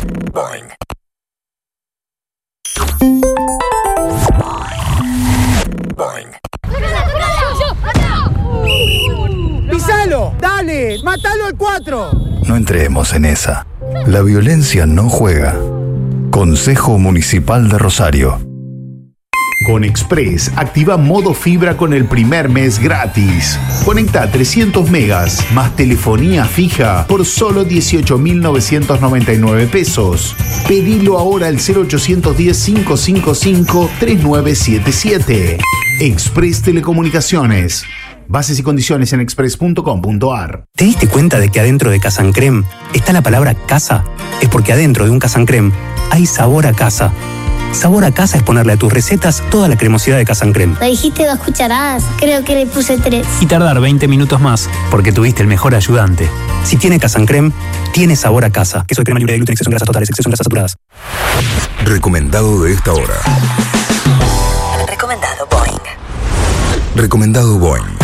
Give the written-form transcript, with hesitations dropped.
Boing. Boing. ¡Pisalo! ¡Dale! ¡Mátalo al 4! No entremos en esa. La violencia no juega. Consejo Municipal de Rosario. Con Express, activa modo fibra con el primer mes gratis. Conecta 300 megas más telefonía fija por solo 18.999 pesos. Pedilo ahora al 0810-555-3977. Express Telecomunicaciones. Bases y condiciones en express.com.ar. ¿Te diste cuenta de que adentro de Casancrem está la palabra casa? Es porque adentro de un Casancrem hay sabor a casa. Sabor a casa es ponerle a tus recetas toda la cremosidad de Casancrem. Me dijiste 2 cucharadas, creo que le puse 3. Y tardar 20 minutos más, porque tuviste el mejor ayudante. Si tiene Casancrem, tiene sabor a casa. Queso de crema libre de gluten, exceso en grasas totales, exceso en grasas saturadas. Recomendado de esta hora. Recomendado Boing. Recomendado Boing.